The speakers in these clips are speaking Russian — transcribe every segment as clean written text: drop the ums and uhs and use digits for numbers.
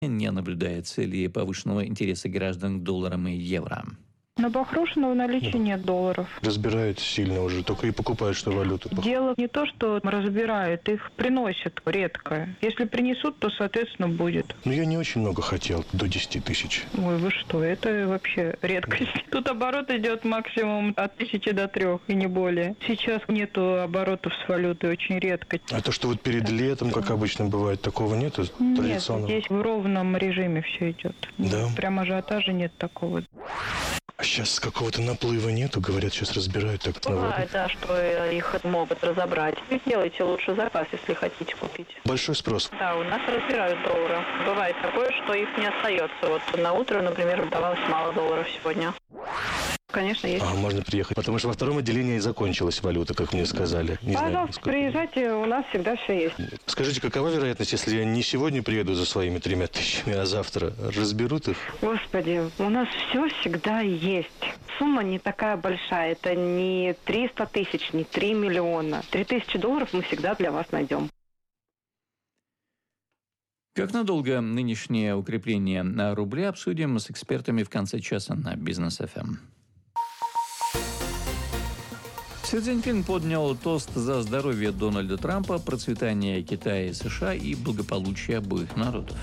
Не наблюдается ли повышенного интереса граждан к долларам и евро? На Бахрушина в наличии нет долларов. Разбирают сильно уже, только и покупают, что валюту. Дело не то, что разбирают, их приносят редко. Если принесут, то, соответственно, будет. Но я не очень много хотел, до 10 тысяч. Ой, вы что, это вообще редкость. Тут оборот идет максимум от 1000 до 3 и не более. Сейчас нету оборотов с валютой, очень редко. А то, что вот перед летом, как обычно бывает, такого нету традиционного? Нет, здесь в ровном режиме все идет. Да? Прям ажиотажа нет такого. А сейчас какого-то наплыва нету, говорят, сейчас разбирают так. Бывает, да, что их могут разобрать. Делайте лучше заказ, если хотите купить. Большой спрос. Да, у нас разбирают доллары. Бывает такое, что их не остается. Вот на утро, например, давалось мало долларов сегодня. Конечно, есть. Можно приехать, потому что во втором отделении закончилась валюта, как мне сказали. Не Пожалуйста, знаю, приезжайте, у нас всегда все есть. Скажите, какова вероятность, если я не сегодня приеду за своими 3 тысячами, а завтра разберут их? Господи, у нас все всегда есть. Сумма не такая большая. Это не 300 тысяч, не 3 миллиона. 3000 долларов мы всегда для вас найдем. Как надолго нынешнее укрепление рубля обсудим с экспертами в конце часа на Бизнес ФМ. Си Цзиньпин поднял тост за здоровье Дональда Трампа, процветание Китая и США и благополучие обоих народов.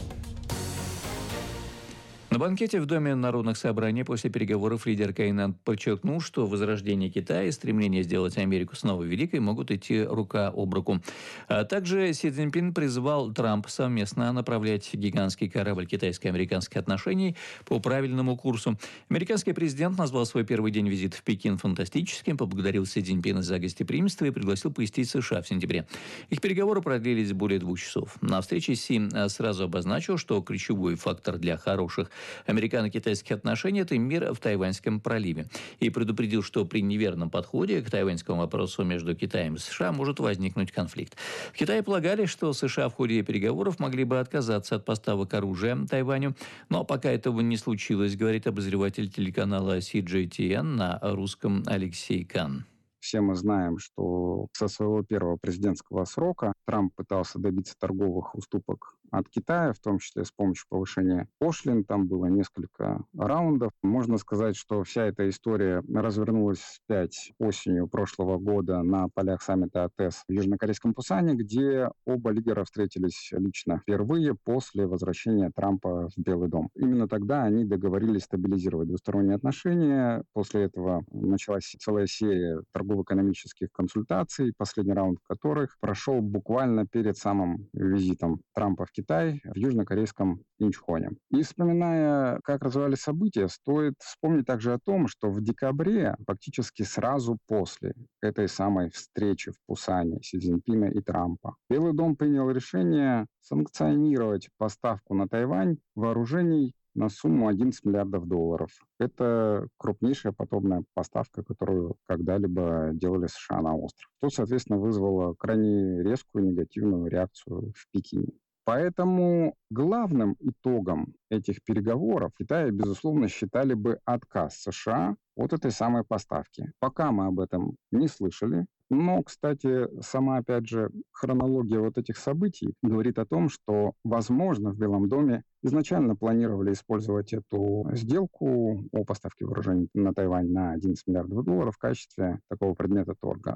На банкете в Доме народных собраний после переговоров лидер КНР подчеркнул, что возрождение Китая и стремление сделать Америку снова великой могут идти рука об руку. А также Си Цзиньпин призвал Трампа совместно направлять гигантский корабль китайско-американских отношений по правильному курсу. Американский президент назвал свой первый день визита в Пекин фантастическим, поблагодарил Си Цзиньпина за гостеприимство и пригласил посетить США в сентябре. Их переговоры продлились более 2 часов. На встрече Си сразу обозначил, что ключевой фактор для хороших американо-китайских отношений – это мир в Тайваньском проливе. И предупредил, что при неверном подходе к тайваньскому вопросу между Китаем и США может возникнуть конфликт. В Китае полагали, что США в ходе переговоров могли бы отказаться от поставок оружия Тайваню, но пока этого не случилось, говорит обозреватель телеканала CGTN на русском Алексей Кан. Все мы знаем, что со своего первого президентского срока Трамп пытался добиться торговых уступок от Китая, в том числе с помощью повышения пошлин. Там было несколько раундов. Можно сказать, что вся эта история развернулась вспять осенью прошлого года на полях саммита АТЭС в южнокорейском Пусане, где оба лидера встретились лично впервые после возвращения Трампа в Белый дом. Именно тогда они договорились стабилизировать двусторонние отношения. После этого началась целая серия торгово-экономических консультаций, последний раунд которых прошел буквально перед самым визитом Трампа в Китай в южнокорейском Инчхоне. И вспоминая, как развивались события, стоит вспомнить также о том, что в декабре, фактически сразу после этой самой встречи в Пусане Си Цзиньпина и Трампа, Белый дом принял решение санкционировать поставку на Тайвань вооружений на сумму 11 миллиардов долларов. Это крупнейшая подобная поставка, которую когда-либо делали США на остров. Что, соответственно, вызвало крайне резкую негативную реакцию в Пекине. Поэтому главным итогом этих переговоров Китая, безусловно, считали бы отказ США от этой самой поставки. Пока мы об этом не слышали. Но, кстати, сама, опять же, хронология вот этих событий говорит о том, что, возможно, в Белом доме изначально планировали использовать эту сделку о поставке вооружений на Тайвань на 11 миллиардов долларов в качестве такого предмета торга.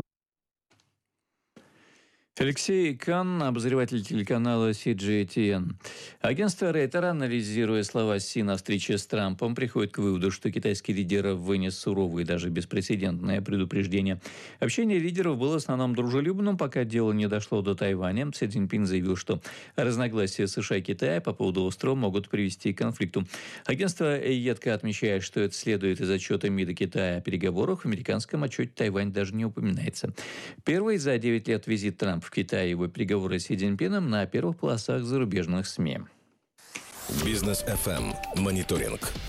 Алексей Кан, обозреватель телеканала CGTN. Агентство Рейтер, анализируя слова Си на встрече с Трампом, приходит к выводу, что китайский лидер вынес суровые, даже беспрецедентное предупреждение. Общение лидеров было в основном дружелюбным, пока дело не дошло до Тайваня. Си Цзиньпин заявил, что разногласия США и Китая по поводу острова могут привести к конфликту. Агентство едко отмечает, что это следует из отчета МИДа Китая о переговорах. В американском отчете Тайвань даже не упоминается. Первый за 9 лет визит Трампа в Китае и его переговоры с Си Цзиньпином на первых полосах зарубежных СМИ. Бизнес ФМ. Мониторинг.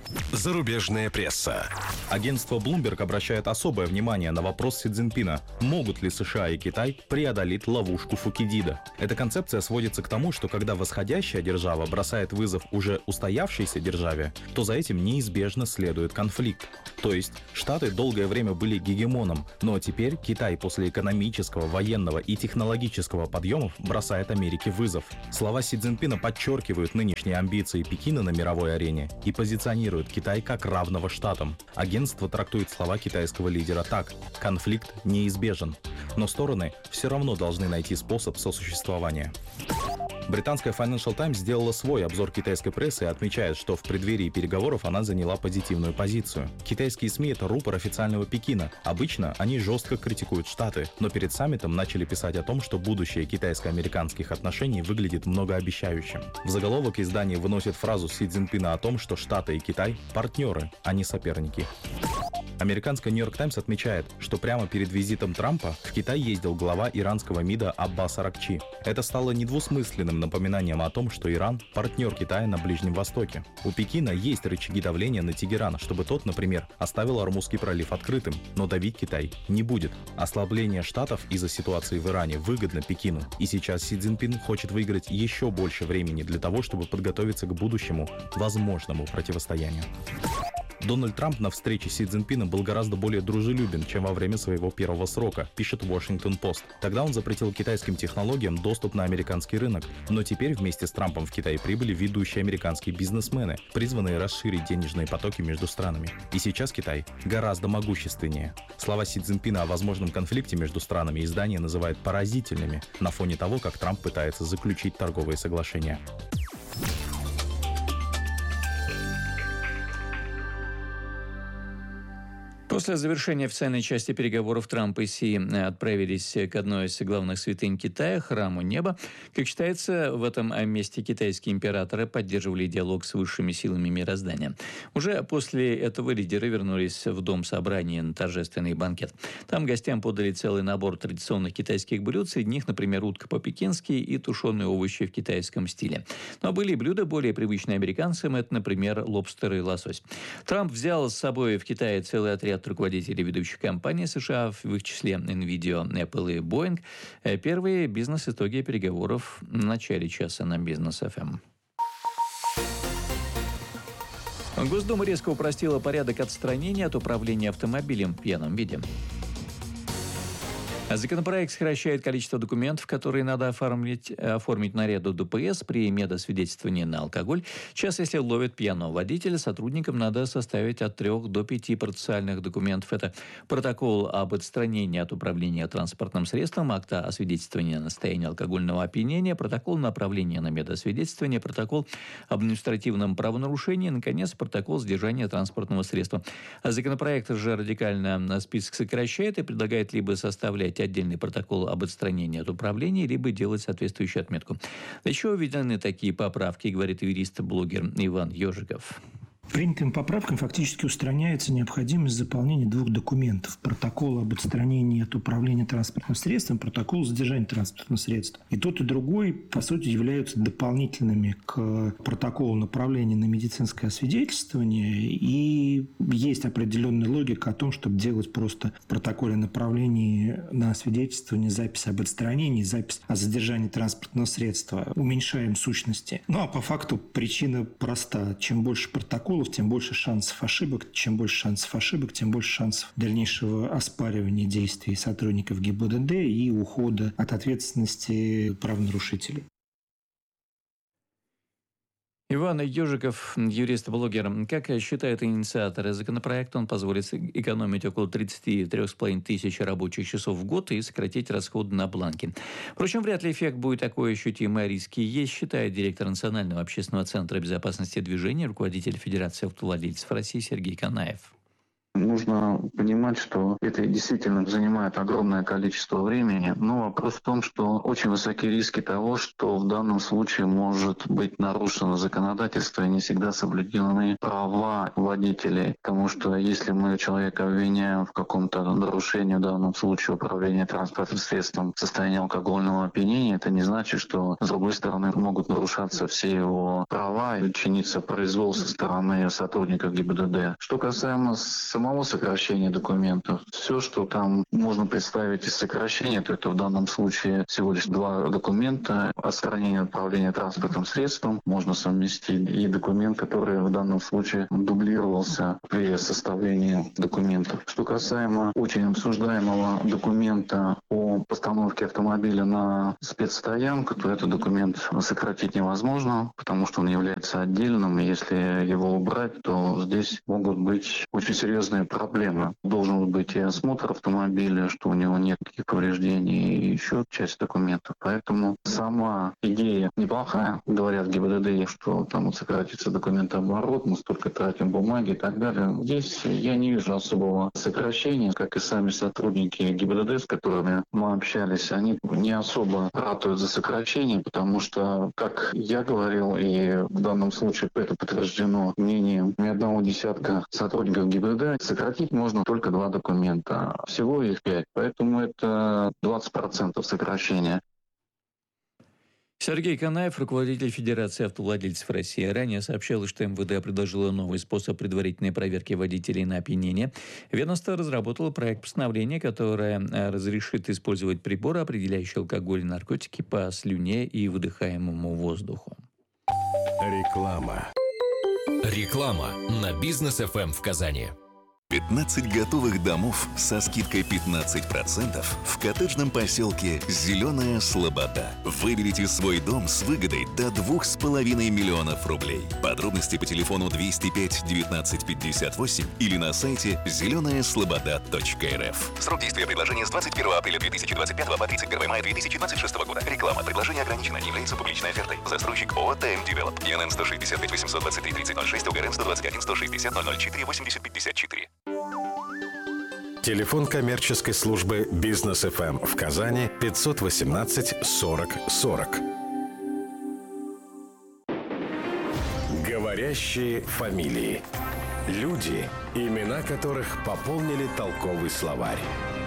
Зарубежная пресса. Агентство Bloomberg обращает особое внимание на вопрос Си Цзиньпина: могут ли США и Китай преодолеть ловушку Фукидида. Эта концепция сводится к тому, что когда восходящая держава бросает вызов уже устоявшейся державе, то за этим неизбежно следует конфликт. То есть Штаты долгое время были гегемоном, но теперь Китай после экономического, военного и технологического подъемов бросает Америке вызов. Слова Си Цзиньпина подчеркивают нынешние амбиции Пекина на мировой арене и позиционируют Китай как равного штатам. Агентство трактует слова китайского лидера так: конфликт неизбежен, но стороны все равно должны найти способ сосуществования. Британская Financial Times сделала свой обзор китайской прессы и отмечает, что в преддверии переговоров она заняла позитивную позицию. Китайские СМИ — это рупор официального Пекина. Обычно они жестко критикуют Штаты, но перед саммитом начали писать о том, что будущее китайско-американских отношений выглядит многообещающим. В заголовок издание выносит фразу Си Цзиньпина о том, что Штаты и Китай — партнеры, а не соперники. Американская Нью-Йорк Таймс отмечает, что прямо перед визитом Трампа в Китай ездил глава иранского МИДа Аббас Аракчи. Это стало недвусмысленным напоминанием о том, что Иран – партнер Китая на Ближнем Востоке. У Пекина есть рычаги давления на Тегеран, чтобы тот, например, оставил Ормузский пролив открытым, но давить Китай не будет. Ослабление Штатов из-за ситуации в Иране выгодно Пекину, и сейчас Си Цзиньпин хочет выиграть еще больше времени для того, чтобы подготовиться к будущему возможному противостоянию. Дональд Трамп на встрече с Си Цзиньпином был гораздо более дружелюбен, чем во время своего первого срока, пишет Washington Post. Тогда он запретил китайским технологиям доступ на американский рынок. Но теперь вместе с Трампом в Китай прибыли ведущие американские бизнесмены, призванные расширить денежные потоки между странами. И сейчас Китай гораздо могущественнее. Слова Си Цзиньпина о возможном конфликте между странами издание называет поразительными на фоне того, как Трамп пытается заключить торговые соглашения. После завершения официальной части переговоров Трамп и Си отправились к одной из главных святынь Китая – храму неба. Как считается, в этом месте китайские императоры поддерживали диалог с высшими силами мироздания. Уже после этого лидеры вернулись в дом собрания на торжественный банкет. Там гостям подали целый набор традиционных китайских блюд. Среди них, например, утка по-пекински и тушеные овощи в китайском стиле. Но были и блюда, более привычные американцам. Это, например, лобстер и лосось. Трамп взял с собой в Китае целый отряд руководителей ведущих компаний США, в их числе NVIDIA, Apple и Boeing. Первые бизнес-итоги переговоров в начале часа на Бизнес ФМ. Госдума резко упростила порядок отстранения от управления автомобилем в пьяном виде. Законопроект сокращает количество документов, которые надо оформить наряду ДПС при медосвидетельствовании на алкоголь. Сейчас, если ловят пьяного водителя, сотрудникам надо составить от 3 до 5 процессуальных документов. Это протокол об отстранении от управления транспортным средством, акт о свидетельствовании о состоянии алкогольного опьянения, протокол направления на медосвидетельствование, протокол об административном правонарушении, наконец, протокол содержания транспортного средства. Законопроект же радикально список сокращает и предлагает либо составлять отдельный протокол об отстранении от управления, либо делать соответствующую отметку. Еще введены такие поправки, говорит юрист-блогер Иван Ежиков. Принятым поправкам фактически устраняется необходимость заполнения 2 документов. Протокол об отстранении от управления транспортным средством, протокол задержания транспортного средства. И тот, и другой, по сути, являются дополнительными к протоколу направления на медицинское освидетельствование. И есть определенная логика о том, чтобы делать просто в протоколе направления на освидетельствование запись об отстранении, запись о задержании транспортного средства. Уменьшаем сущности. Ну, а по факту причина проста. Чем больше протоколов, тем больше шансов ошибок. Чем больше шансов ошибок, тем больше шансов дальнейшего оспаривания действий сотрудников ГИБДД и ухода от ответственности правонарушителей. Иван Ежиков, юрист-блогер. Как считают инициаторы законопроекта, он позволит экономить около 33,5 тысяч рабочих часов в год и сократить расходы на бланки. Впрочем, вряд ли эффект будет такой ощутимый, а риски есть, считает директор Национального общественного центра безопасности движения, руководитель Федерации автовладельцев России Сергей Канаев. Нужно понимать, что это действительно занимает огромное количество времени, но вопрос в том, что очень высокие риски того, что в данном случае может быть нарушено законодательство и не всегда соблюдены права водителей. Потому что если мы человека обвиняем в каком-то нарушении, в данном случае управления транспортным средством в состоянии алкогольного опьянения, это не значит, что с другой стороны могут нарушаться все его права и чиниться произвол со стороны сотрудников ГИБДД. Что касаемо самого сокращения документов, все, что там можно представить из сокращения, то это в данном случае всего лишь 2 документа. Отстранение от управления транспортным средством можно совместить и документ, который в данном случае дублировался при составлении документов. Что касаемо очень обсуждаемого документа о постановке автомобиля на спецстоянку, то этот документ сократить невозможно, потому что он является отдельным, и если его убрать, то здесь могут быть очень серьезные проблемы. Должен быть и осмотр автомобиля, что у него нет никаких повреждений, и еще часть документов. Поэтому сама идея неплохая. Говорят ГИБДД, что там сократится документооборот, мы столько тратим бумаги и так далее. Здесь я не вижу особого сокращения, как и сами сотрудники ГИБДД, с которыми мы общались, они не особо ратуют за сокращение, потому что, как я говорил, и в данном случае это подтверждено мнением ни одного десятка сотрудников ГИБДД, сократить можно только 2 документа. Всего их 5, поэтому это 20% сокращения. Сергей Канаев, руководитель Федерации автовладельцев России, ранее сообщал, что МВД предложило новый способ предварительной проверки водителей на опьянение. Ведомство разработало проект постановления, которое разрешит использовать приборы, определяющие алкоголь и наркотики по слюне и выдыхаемому воздуху. Реклама. Реклама на Бизнес ФМ в Казани. 15 готовых домов со скидкой 15% в коттеджном поселке «Зеленая Слобода». Выберите свой дом с выгодой до 2,5 миллионов рублей. Подробности по телефону 205 19 58 или на сайте зеленаяслобода.рф. Срок действия предложения с 21 апреля 2025 по 31 мая 2026 года. Реклама. Предложение ограничено. Не является публичной офертой. Застройщик ООО «ТМ Девелоп». ИНН 165 823 3006, УГРН 121 160 004 80 54. Телефон коммерческой службы Бизнес ФМ в Казани 518 40 40. Говорящие фамилии. Люди, имена которых пополнили толковый словарь.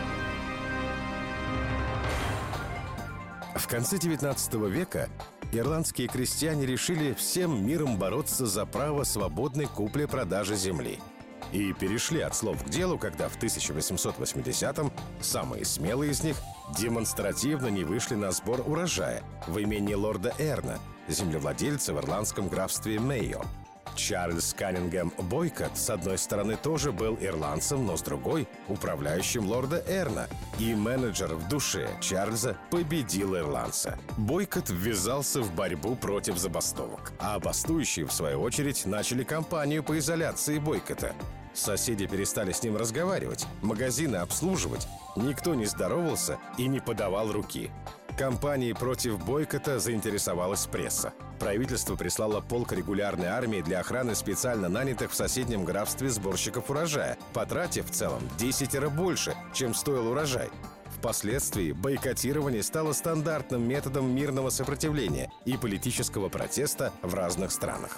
В конце XIX века ирландские крестьяне решили всем миром бороться за право свободной купли-продажи земли. И перешли от слов к делу, когда в 1880-м самые смелые из них демонстративно не вышли на сбор урожая в имении лорда Эрна, землевладельца в ирландском графстве Мейо. Чарльз Каннингем Бойкот, с одной стороны, тоже был ирландцем, но с другой — управляющим лорда Эрна. И менеджер в душе Чарльза победил ирландца. Бойкот ввязался в борьбу против забастовок. А бастующие, в свою очередь, начали кампанию по изоляции Бойкота. Соседи перестали с ним разговаривать, магазины обслуживать. Никто не здоровался и не подавал руки. Кампанией против бойкота заинтересовалась пресса. Правительство прислало полк регулярной армии для охраны специально нанятых в соседнем графстве сборщиков урожая, потратив в целом 10 больше, чем стоил урожай. Впоследствии бойкотирование стало стандартным методом мирного сопротивления и политического протеста в разных странах.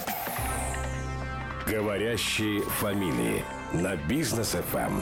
Говорящие фамилии на Бизнес ФМ.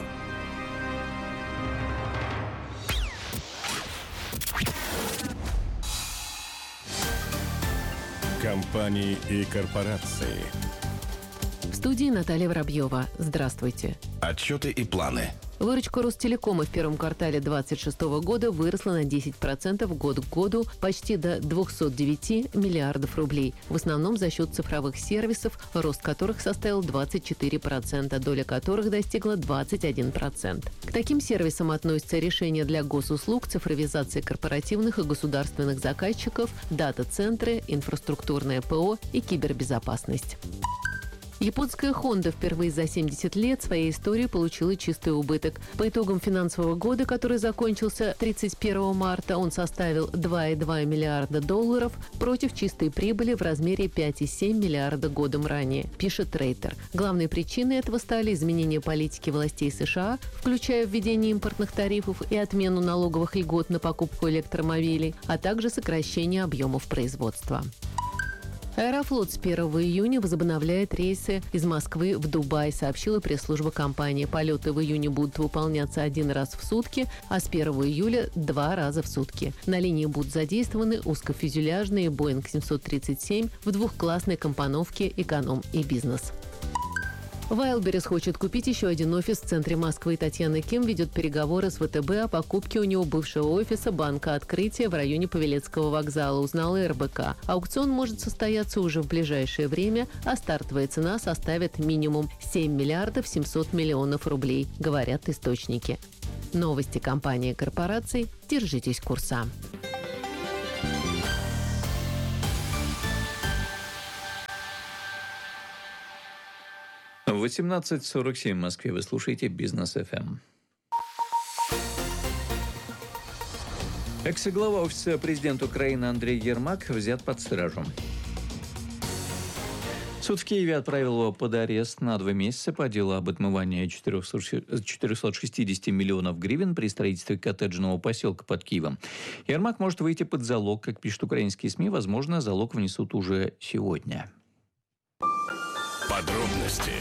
Компании и корпорации. В студии Наталья Воробьева. Здравствуйте. Отчеты и планы. Выручка Ростелекома в первом квартале 2026 года выросла на 10% год к году, почти до 209 миллиардов рублей. В основном за счет цифровых сервисов, рост которых составил 24%, доля которых достигла 21%. К таким сервисам относятся решения для госуслуг, цифровизация корпоративных и государственных заказчиков, дата-центры, инфраструктурное ПО и кибербезопасность. Японская Honda впервые за 70 лет своей истории получила чистый убыток. По итогам финансового года, который закончился 31 марта, он составил $2,2 миллиарда против чистой прибыли в размере 5,7 миллиарда годом ранее, пишет Рейтер. Главной причиной этого стали изменения политики властей США, включая введение импортных тарифов и отмену налоговых льгот на покупку электромобилей, а также сокращение объемов производства. Аэрофлот с 1 июня возобновляет рейсы из Москвы в Дубай, сообщила пресс-служба компании. Полеты в июне будут выполняться 1 раз в сутки, а с 1 июля 2 раза в сутки. На линии будут задействованы узкофюзеляжные Boeing 737 в двухклассной компоновке «Эконом» и «Бизнес». Wildberries хочет купить еще один офис в центре Москвы. Татьяна Ким ведет переговоры с ВТБ о покупке у него бывшего офиса Банка Открытия в районе Павелецкого вокзала, узнала РБК. Аукцион может состояться уже в ближайшее время, а стартовая цена составит минимум 7 миллиардов 700 миллионов рублей, говорят источники. Новости компании и корпораций. Держитесь курса. В 18:47 в Москве вы слушаете «Бизнес ФМ». Экс-глава офиса президента Украины Андрей Ермак взят под стражу. Суд в Киеве отправил его под арест на 2 месяца по делу об отмывании 460 миллионов гривен при строительстве коттеджного поселка под Киевом. Ермак может выйти под залог. Как пишут украинские СМИ, возможно, залог внесут уже сегодня. Подробности.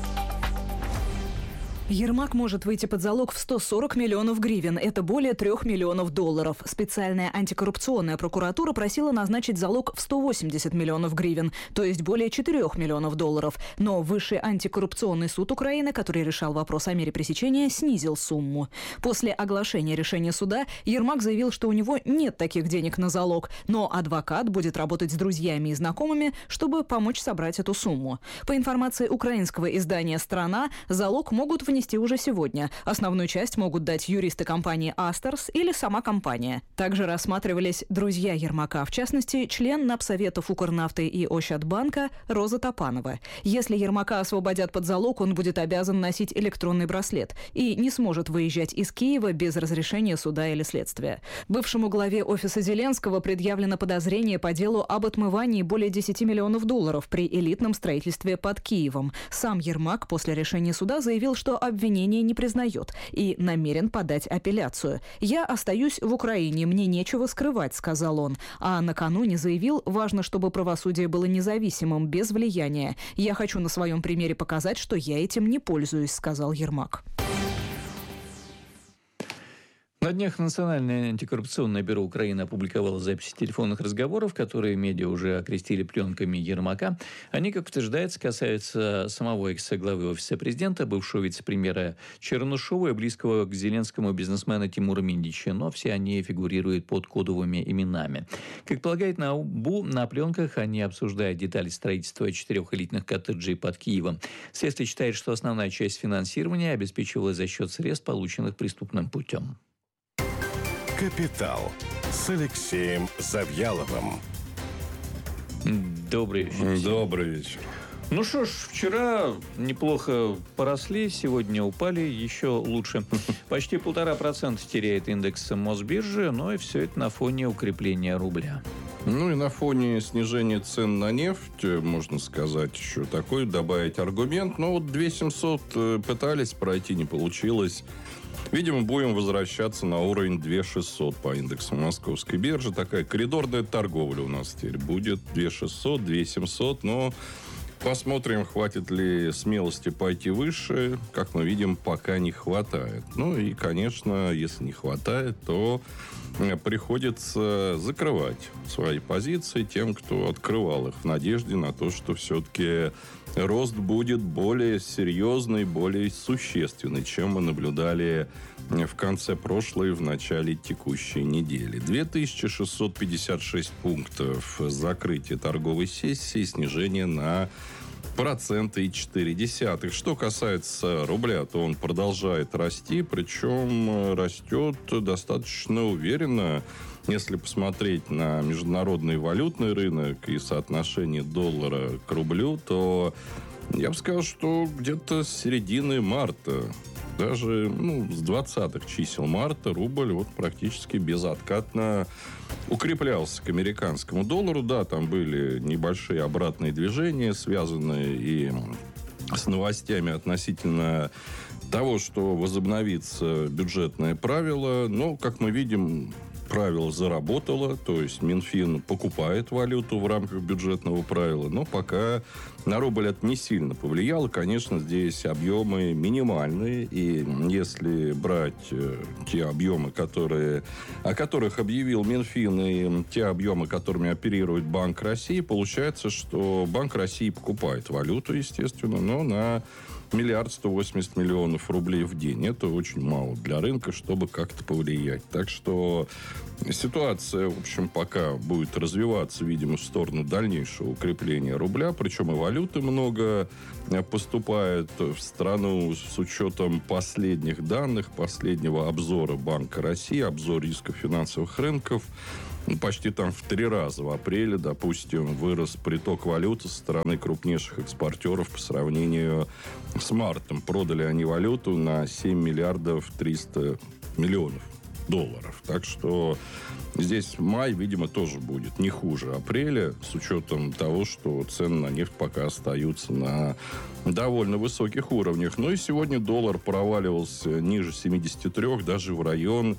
Ермак может выйти под залог в 140 миллионов гривен. Это более $3 миллионов. Специальная антикоррупционная прокуратура просила назначить залог в 180 миллионов гривен, то есть более $4 миллионов. Но Высший антикоррупционный суд Украины, который решал вопрос о мере пресечения, снизил сумму. После оглашения решения суда Ермак заявил, что у него нет таких денег на залог, но адвокат будет работать с друзьями и знакомыми, чтобы помочь собрать эту сумму. По информации украинского издания «Страна», залог могут внести уже сегодня. Основную часть могут дать юристы компании «Астерс» или сама компания. Также рассматривались друзья Ермака, в частности, член Напсоветов Укрнафты и Ощадбанка Роза Топанова. Если Ермака освободят под залог, он будет обязан носить электронный браслет и не сможет выезжать из Киева без разрешения суда или следствия. Бывшему главе офиса Зеленского предъявлено подозрение по делу об отмывании более $10 миллионов при элитном строительстве под Киевом. Сам Ермак после решения суда заявил, что обвинение не признает и намерен подать апелляцию. «Я остаюсь в Украине, мне нечего скрывать», — сказал он. А накануне заявил, важно, чтобы правосудие было независимым, без влияния. «Я хочу на своем примере показать, что я этим не пользуюсь», — сказал Ермак. На днях Национальное антикоррупционное бюро Украины опубликовало записи телефонных разговоров, которые медиа уже окрестили пленками Ермака. Они, как утверждается, касаются самого экс-главы офиса президента, бывшего вице-премьера Чернышова и близкого к Зеленскому бизнесмена Тимура Миндича, но все они фигурируют под кодовыми именами. Как полагает НАБУ, на пленках они обсуждают детали строительства 4 элитных коттеджей под Киевом. Следствие считает, что основная часть финансирования обеспечивалась за счет средств, полученных преступным путем. «Капитал» с Алексеем Завьяловым. Добрый вечер. Добрый вечер. Ну что ж, вчера неплохо поросли, сегодня упали еще лучше. Почти 1,5% теряет индекс Мосбиржи, но и все это на фоне укрепления рубля. Ну и на фоне снижения цен на нефть, можно сказать, еще такой добавить аргумент. Но вот 2700 пытались пройти, не получилось. Видимо, будем возвращаться на уровень 2600 по индексу Московской биржи. Такая коридорная торговля у нас теперь будет. 2600, 2700, но посмотрим, хватит ли смелости пойти выше. Как мы видим, пока не хватает. Ну и, конечно, если не хватает, то приходится закрывать свои позиции тем, кто открывал их, в надежде на то, что все-таки рост будет более серьезный, более существенный, чем мы наблюдали в конце прошлой и в начале текущей недели. 2656 пунктов закрытия торговой сессии, снижение на 1,4%. Что касается рубля, то он продолжает расти, причем растет достаточно уверенно. Если посмотреть на международный валютный рынок и соотношение доллара к рублю, то Я бы сказал, что где-то с середины марта, даже с 20-х чисел марта, рубль практически безоткатно укреплялся к американскому доллару. Да, там были небольшие обратные движения, связанные и с новостями относительно того, что возобновится бюджетное правило. Но, как мы видим, правило заработало, то есть Минфин покупает валюту в рамках бюджетного правила, но пока на рубль это не сильно повлияло. Конечно, здесь объемы минимальные, и если брать те объемы, о которых объявил Минфин, и те объемы, которыми оперирует Банк России, получается, что Банк России покупает валюту, естественно, но на 1 180 000 000 рублей в день. Это очень мало для рынка, чтобы как-то повлиять. Так что ситуация, в общем, пока будет развиваться, видимо, в сторону дальнейшего укрепления рубля. Причем и валюты много поступает в страну с учетом последних данных, последнего обзора Банка России, обзор рисков финансовых рынков. Почти там в 3 раза в апреле, допустим, вырос приток валюты со стороны крупнейших экспортеров по сравнению с мартом. Продали они валюту на 7 300 000 000 долларов. Так что здесь май, видимо, тоже будет не хуже апреля, с учетом того, что цены на нефть пока остаются на довольно высоких уровнях. Ну и сегодня доллар проваливался ниже 73, даже в район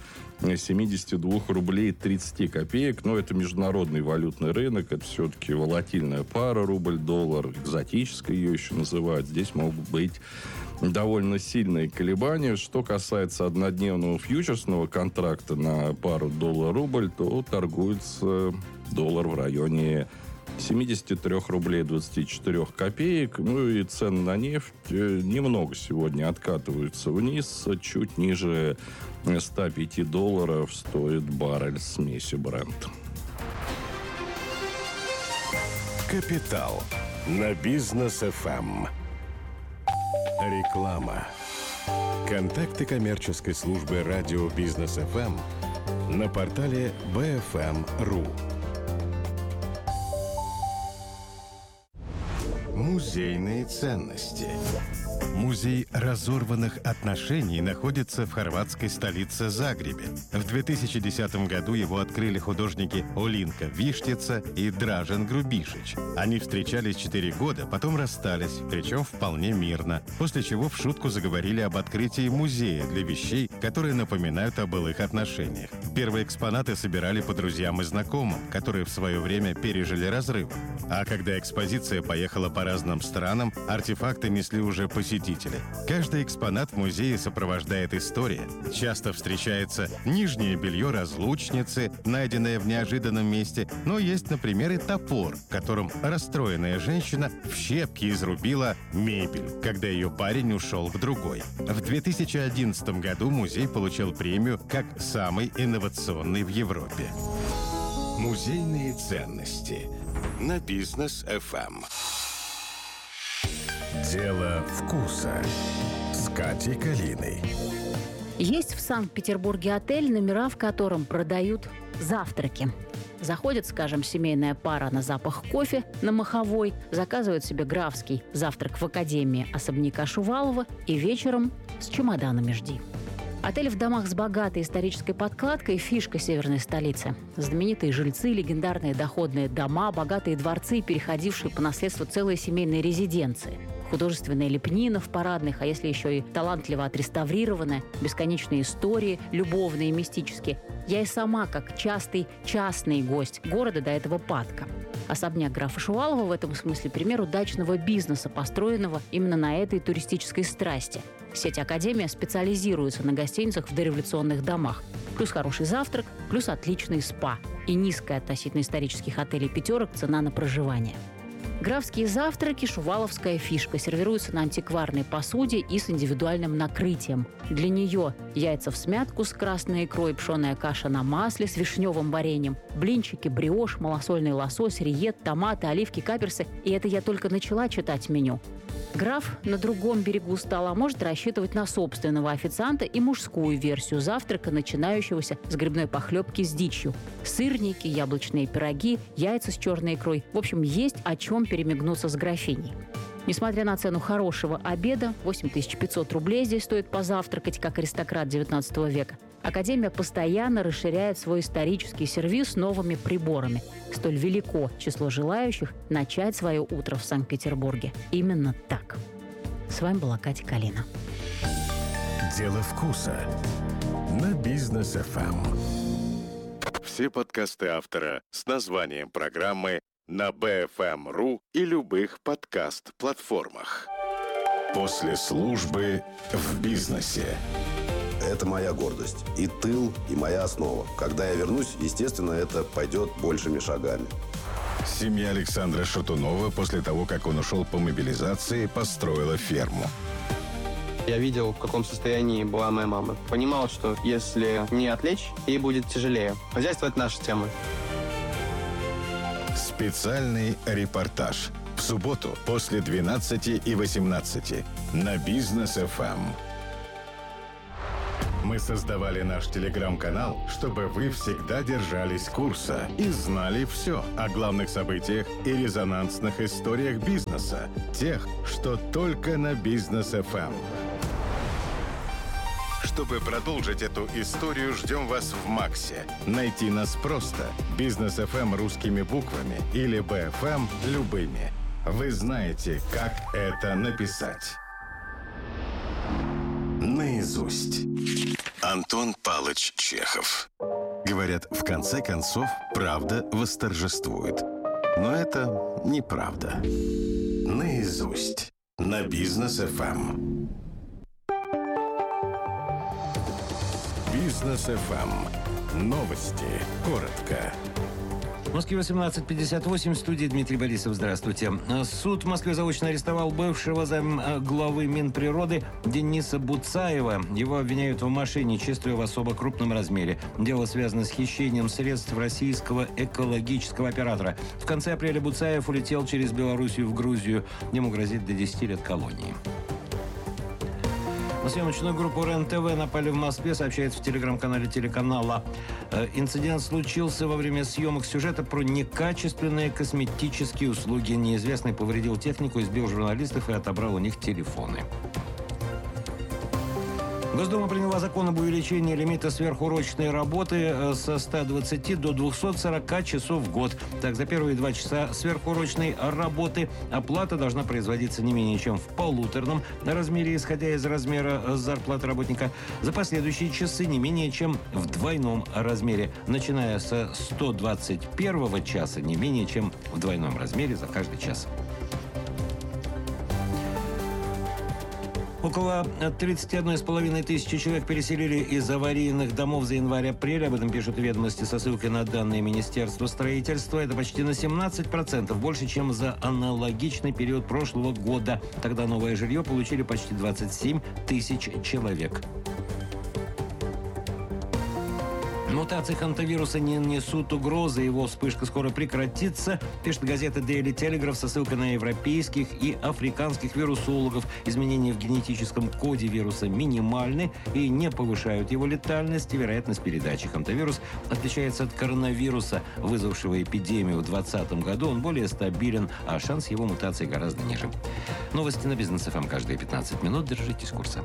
72 рублей 30 копеек. Но это международный валютный рынок, это все-таки волатильная пара рубль-доллар, экзотическая ее еще называют. Здесь могут быть довольно сильные колебания. Что касается однодневного фьючерсного контракта на пару доллар-рубль, то торгуется доллар в районе 73 рублей 24 копеек. Ну и цены на нефть немного сегодня откатываются вниз. Чуть ниже 105 долларов стоит баррель смеси Brent. Капитал на Бизнес ФМ. Реклама. Контакты коммерческой службы радио Бизнес ФМ на портале bfm.ru. Музейные ценности. Музей разорванных отношений находится в хорватской столице Загребе. В 2010 году его открыли художники Олинка Виштица и Дражен Грубишич. Они встречались 4 года, потом расстались, причем вполне мирно, после чего в шутку заговорили об открытии музея для вещей, которые напоминают о былых отношениях. Первые экспонаты собирали по друзьям и знакомым, которые в свое время пережили разрыв. А когда экспозиция поехала по разным странам, артефакты несли уже посетители. Каждый экспонат в музее сопровождает история. Часто встречается нижнее белье разлучницы, найденное в неожиданном месте, но есть, например, и топор, которым расстроенная женщина в щепки изрубила мебель, когда ее парень ушел к другой. В 2011 году музей получил премию как самый инновационный в Европе. Музейные ценности на Бизнес ФМ. Дело вкуса с Катей Калиной. Есть в Санкт-Петербурге отель, номера в котором продают завтраки. Заходит, скажем, семейная пара на запах кофе на Маховой, заказывает себе графский завтрак в академии особняка Шувалова и вечером с чемоданами жди. Отель в домах с богатой исторической подкладкой – фишка северной столицы. Знаменитые жильцы, легендарные доходные дома, богатые дворцы, переходившие по наследству целые семейные резиденции. Художественная лепнина в парадных, а если еще и талантливо отреставрированная, бесконечные истории, любовные и мистические. Я и сама, как частый частный гость города до этого падка. Особняк графа Шувалова в этом смысле пример удачного бизнеса, построенного именно на этой туристической страсти. Сеть «Академия» специализируется на гостиницах в дореволюционных домах. Плюс хороший завтрак, плюс отличный спа. И низкая относительно исторических отелей «Пятерок» цена на проживание. Графские завтраки – шуваловская фишка. Сервируются на антикварной посуде и с индивидуальным накрытием. Для нее яйца всмятку с красной икрой, пшеная каша на масле с вишневым вареньем, блинчики, бриош, малосольный лосось, риет, томаты, оливки, каперсы. И это я только начала читать меню. Граф на другом берегу стола может рассчитывать на собственного официанта и мужскую версию завтрака, начинающегося с грибной похлебки с дичью. Сырники, яблочные пироги, яйца с черной икрой. В общем, есть о чем перемигнуться с графиней. Несмотря на цену хорошего обеда, 8500 рублей здесь стоит позавтракать, как аристократ XIX века, Академия постоянно расширяет свой исторический сервиз новыми приборами. Столь велико число желающих начать свое утро в Санкт-Петербурге. Именно так. С вами была Катя Калина. Дело вкуса на Бизнес ФМ. Все подкасты автора с названием программы на BFM.ru и любых подкаст-платформах. После службы в бизнесе. Это моя гордость. И тыл, и моя основа. Когда я вернусь, естественно, это пойдет большими шагами. Семья Александра Шатунова после того, как он ушел по мобилизации, построила ферму. Я видел, в каком состоянии была моя мама. Понимал, что если не отвлечь, ей будет тяжелее. Хозяйство – это наша тема. Специальный репортаж. В субботу после 12 и 18 на Бизнес ФМ. Мы создавали наш телеграм-канал, чтобы вы всегда держались курса и знали все о главных событиях и резонансных историях бизнеса. Тех, что только на Бизнес ФМ. Чтобы продолжить эту историю, ждем вас в Максе. Найти нас просто. Бизнес ФМ русскими буквами или БФМ любыми. Вы знаете, как это написать. Наизусть. Антон Палыч Чехов. Говорят, в конце концов, правда восторжествует. Но это неправда. Наизусть. На Бизнес ФМ. Бизнес ФМ. Новости. Коротко. В Москве 18:58, в студии Дмитрий Борисов. Здравствуйте. Суд в Москве заочно арестовал бывшего замглавы Минприроды Дениса Буцаева. Его обвиняют в мошенничестве в особо крупном размере. Дело связано с хищением средств российского экологического оператора. В конце апреля Буцаев улетел через Белоруссию в Грузию. Ему грозит до 10 лет колонии. На съемочную группу РЕН-ТВ напали в Москве, сообщается в телеграм-канале телеканала. Инцидент случился во время съемок сюжета про некачественные косметические услуги. Неизвестный повредил технику, избил журналистов и отобрал у них телефоны. Госдума приняла закон об увеличении лимита сверхурочной работы со 120 до 240 часов в год. Так, за первые 2 часа сверхурочной работы оплата должна производиться не менее чем в полуторном размере, исходя из размера зарплаты работника. За последующие часы не менее чем в двойном размере, начиная со 121 часа не менее чем в двойном размере за каждый час. Около 31,5 тысячи человек переселили из аварийных домов за январь-апрель. Об этом пишут «Ведомости» со ссылкой на данные Министерства строительства. Это почти на 17% больше, чем за аналогичный период прошлого года. Тогда новое жилье получили почти 27 тысяч человек. Мутации хантавируса не несут угрозы, его вспышка скоро прекратится, пишет газета Daily Telegraph со ссылкой на европейских и африканских вирусологов. Изменения в генетическом коде вируса минимальны и не повышают его летальность и вероятность передачи. Хантавирус отличается от коронавируса, вызвавшего эпидемию в 2020 году. Он более стабилен, а шанс его мутации гораздо ниже. Новости на Бизнес ФМ каждые 15 минут. Держитесь курса.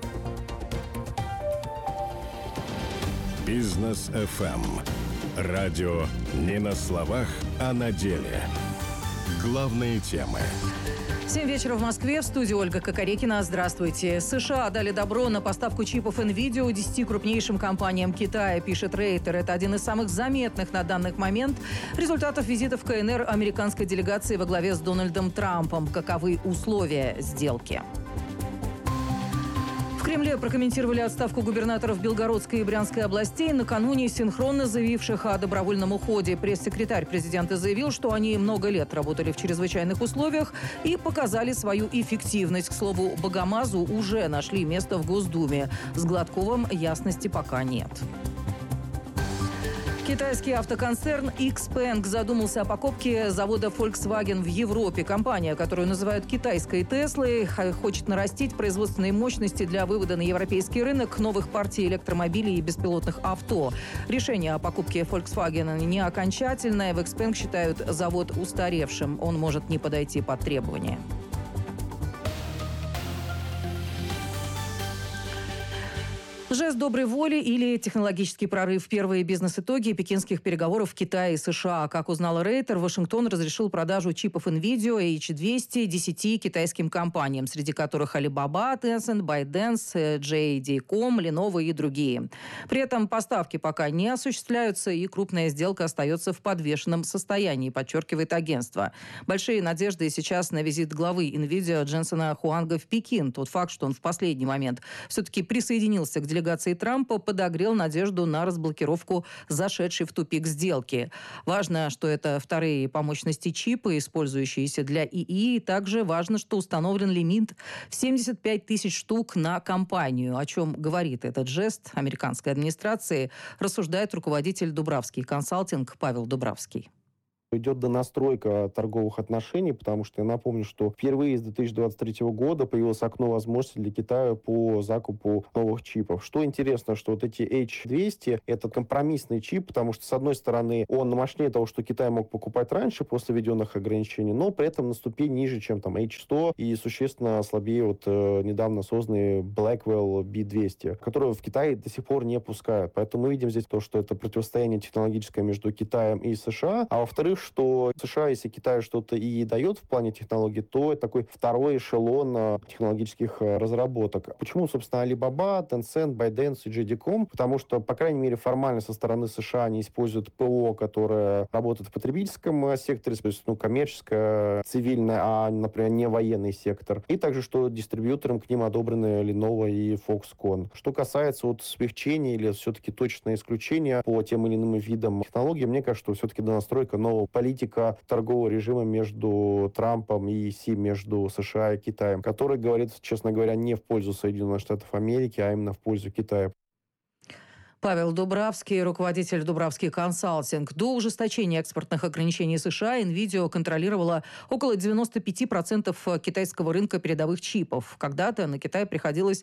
Бизнес ФМ. Радио не на словах, а на деле. Главные темы. 7 вечера в Москве. В студии Ольга Кокорекина. Здравствуйте. США дали добро на поставку чипов NVIDIA 10 крупнейшим компаниям Китая, пишет Рейтер. Это один из самых заметных на данный момент результатов визита в КНР американской делегации во главе с Дональдом Трампом. Каковы условия сделки? В Кремле прокомментировали отставку губернаторов Белгородской и Брянской областей, накануне синхронно заявивших о добровольном уходе. Пресс-секретарь президента заявил, что они много лет работали в чрезвычайных условиях и показали свою эффективность. К слову, Богомазу уже нашли место в Госдуме. С Гладковым ясности пока нет. Китайский автоконцерн XPeng задумался о покупке завода Volkswagen в Европе. Компания, которую называют китайской Теслой, хочет нарастить производственные мощности для вывода на европейский рынок новых партий электромобилей и беспилотных авто. Решение о покупке Volkswagen не окончательное. В XPeng считают завод устаревшим. Он может не подойти под требования. Жест доброй воли или технологический прорыв. Первые бизнес-итоги пекинских переговоров в Китае и США. Как узнала Рейтер, Вашингтон разрешил продажу чипов NVIDIA H200 10 китайским компаниям, среди которых Alibaba, Tencent, ByteDance, JD.com, Lenovo и другие. При этом поставки пока не осуществляются, и крупная сделка остается в подвешенном состоянии, подчеркивает агентство. Большие надежды сейчас на визит главы NVIDIA Дженсена Хуанга в Пекин. Тот факт, что он в последний момент все-таки присоединился к делегации Трампа, подогрел надежду на разблокировку зашедшей в тупик сделки. Важно, что это вторые по мощности чипы, использующиеся для ИИ. Также важно, что установлен лимит в 75 тысяч штук на компанию. О чем говорит этот жест американской администрации, рассуждает руководитель Дубравский консалтинг Павел Дубравский. Идет донастройка торговых отношений, потому что я напомню, что впервые с 2023 года появилось окно возможностей для Китая по закупу новых чипов. Что интересно, что вот эти H200 — это компромиссный чип, потому что, с одной стороны, он мощнее того, что Китай мог покупать раньше после введенных ограничений, но при этом на ступень ниже, чем там H100, и существенно слабее вот недавно созданный Blackwell B200, который в Китае до сих пор не пускают. Поэтому мы видим здесь то, что это противостояние технологическое между Китаем и США, а во-вторых, что США, если Китай что-то и дает в плане технологий, то это такой второй эшелон технологических разработок. Почему, собственно, Alibaba, Tencent, ByteDance и JD.com? Потому что, по крайней мере, формально со стороны США они используют ПО, которое работает в потребительском секторе, то есть, коммерческое, цивильное, а, например, не военный сектор. И также, что дистрибьюторам к ним одобрены Lenovo и Foxconn. Что касается вот смягчения или все-таки точное исключение по тем или иным видам технологий, мне кажется, что все-таки донастройка нового политика торгового режима между Трампом и Си, между США и Китаем, который говорит, честно говоря, не в пользу Соединенных Штатов Америки, а именно в пользу Китая. Павел Дубравский, руководитель Дубравский консалтинг. До ужесточения экспортных ограничений США NVIDIA контролировала около 95% китайского рынка передовых чипов. Когда-то на Китай приходилось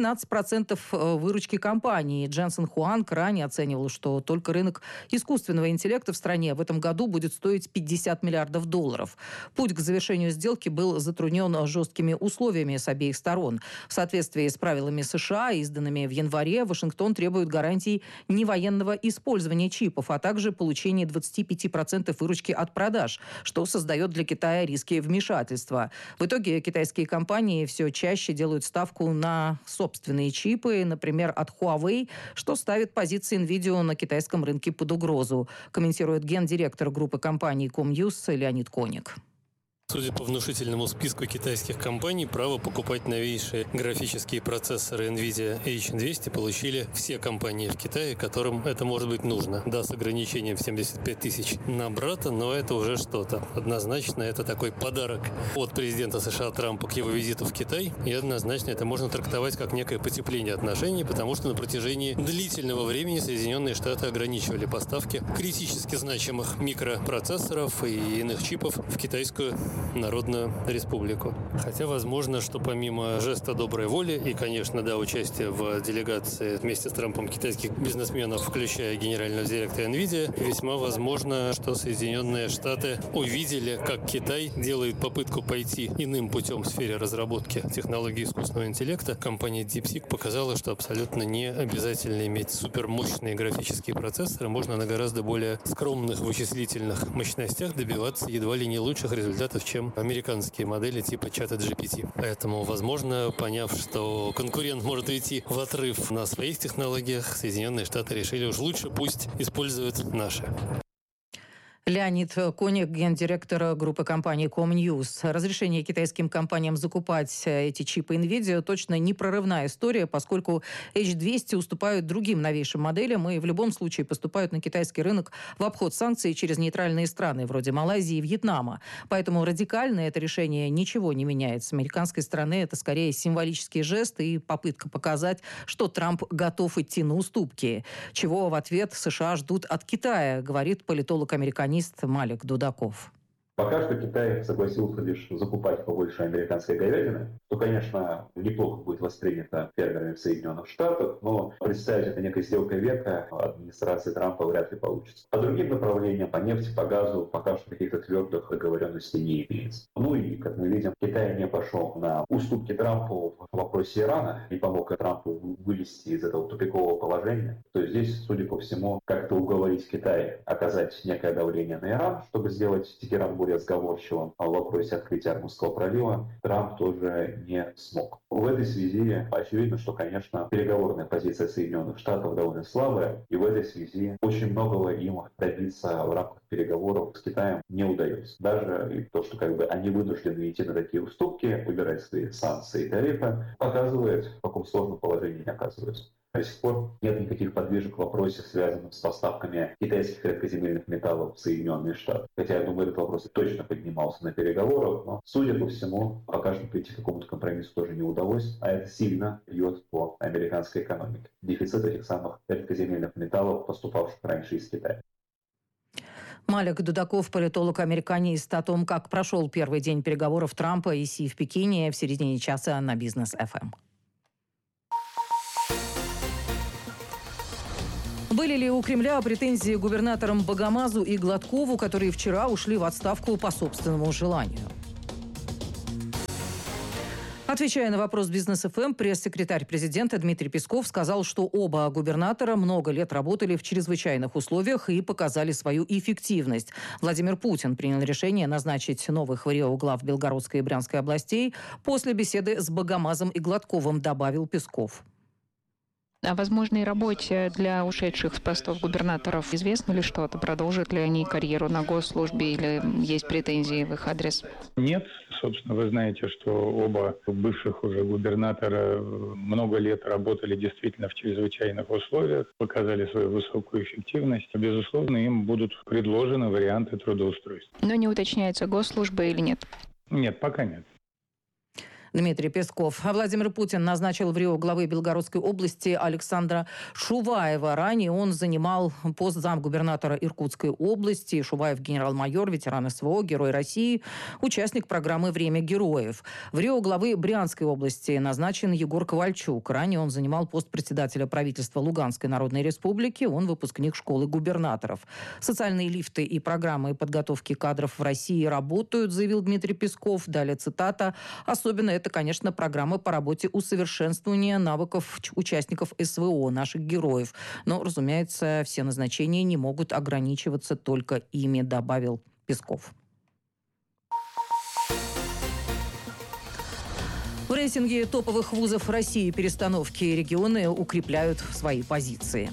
13% выручки компании. Дженсен Хуанг ранее оценивал, что только рынок искусственного интеллекта в стране в этом году будет стоить $50 миллиардов. Путь к завершению сделки был затруднен жесткими условиями с обеих сторон. В соответствии с правилами США, изданными в январе, Вашингтон требует гарантий невоенного использования чипов, а также получения 25% выручки от продаж, что создает для Китая риски вмешательства. В итоге китайские компании все чаще делают ставку на собственные чипы, например, от Huawei, что ставит позиции NVIDIA на китайском рынке под угрозу, комментирует гендиректор группы компаний Comnews Леонид Коник. Судя по внушительному списку китайских компаний, право покупать новейшие графические процессоры NVIDIA H200 получили все компании в Китае, которым это может быть нужно. Да, с ограничением в 75 тысяч на брата, но это уже что-то. Однозначно, это такой подарок от президента США Трампа к его визиту в Китай. И однозначно это можно трактовать как некое потепление отношений, потому что на протяжении длительного времени Соединенные Штаты ограничивали поставки критически значимых микропроцессоров и иных чипов в китайскую Народную Республику. Хотя возможно, что помимо жеста доброй воли и, конечно, да, участия в делегации вместе с Трампом китайских бизнесменов, включая генерального директора NVIDIA, весьма возможно, что Соединенные Штаты увидели, как Китай делает попытку пойти иным путем в сфере разработки технологий искусственного интеллекта. Компания DeepSeek показала, что абсолютно не обязательно иметь супермощные графические процессоры. Можно на гораздо более скромных вычислительных мощностях добиваться едва ли не лучших результатов, чем американские модели типа чата GPT. Поэтому, возможно, поняв, что конкурент может уйти в отрыв на своих технологиях, Соединенные Штаты решили уж лучше пусть используют наши. Леонид Коник, гендиректор группы компаний Comnews. Разрешение китайским компаниям закупать эти чипы NVIDIA точно не прорывная история, поскольку H200 уступают другим новейшим моделям и в любом случае поступают на китайский рынок в обход санкций через нейтральные страны, вроде Малайзии и Вьетнама. Поэтому радикально это решение ничего не меняет. С американской стороны это скорее символический жест и попытка показать, что Трамп готов идти на уступки. Чего в ответ США ждут от Китая, говорит политолог-американист Малик Дудаков. Пока что Китай согласился лишь закупать побольше американской говядины, что, конечно, неплохо будет воспринято фермерами в Соединенных Штатах, но представить это некой сделкой века администрации Трампа вряд ли получится. По другим направлениям, по нефти, по газу, пока что каких-то твердых договоренностей не имеется. Ну и, как мы видим, Китай не пошел на уступки Трампу в вопросе Ирана, не помог Трампу вылезти из этого тупикового положения. То есть здесь, судя по всему, как-то уговорить Китай оказать некое давление на Иран, чтобы сделать Тегеран более сговорчивым в вопросе открытия Ормузского пролива, Трамп тоже не смог. В этой связи очевидно, что, конечно, переговорная позиция Соединенных Штатов довольно слабая, и в этой связи очень многого им добиться в рамках переговоров с Китаем не удается. Даже то, что они вынуждены идти на такие уступки, убирать свои санкции и тарифы, показывает, в каком сложном положении они оказываются. До сих пор нет никаких подвижек в вопросе, связанном с поставками китайских редкоземельных металлов в Соединенные Штаты. Хотя, я думаю, этот вопрос точно поднимался на переговорах, но, судя по всему, пока что прийти к какому-то компромиссу тоже не удалось, а это сильно бьет по американской экономике. Дефицит этих самых редкоземельных металлов, поступавших раньше из Китая. Малик Дудаков, политолог-американист, о том, как прошел первый день переговоров Трампа и Си в Пекине в середине часа на Бизнес ФМ. Были ли у Кремля претензии губернаторам Богомазу и Гладкову, которые вчера ушли в отставку по собственному желанию? Отвечая на вопрос Бизнес ФМ, пресс-секретарь президента Дмитрий Песков сказал, что оба губернатора много лет работали в чрезвычайных условиях и показали свою эффективность. Владимир Путин принял решение назначить новых глав Белгородской и Брянской областей после беседы с Богомазом и Гладковым, добавил Песков. О возможной работе для ушедших с постов губернаторов известно ли что-то? Продолжат ли они карьеру на госслужбе или есть претензии в их адрес? Нет. Собственно, вы знаете, что оба бывших уже губернатора много лет работали действительно в чрезвычайных условиях, показали свою высокую эффективность. Безусловно, им будут предложены варианты трудоустройства. Но не уточняется, госслужба или нет? Нет, пока нет. Дмитрий Песков. А Владимир Путин назначил в Рио главы Белгородской области Александра Шуваева. Ранее он занимал пост замгубернатора Иркутской области. Шуваев генерал-майор, ветеран СВО, Герой России, участник программы «Время героев». В Рио главы Брянской области назначен Егор Ковальчук. Ранее он занимал пост председателя правительства Луганской Народной Республики. Он выпускник школы губернаторов. Социальные лифты и программы подготовки кадров в России работают, заявил Дмитрий Песков. Далее цитата. Особенно это, конечно, программа по работе усовершенствования навыков участников СВО, наших героев. Но, разумеется, все назначения не могут ограничиваться только ими, добавил Песков. В рейтинге топовых вузов России перестановки регионы укрепляют свои позиции.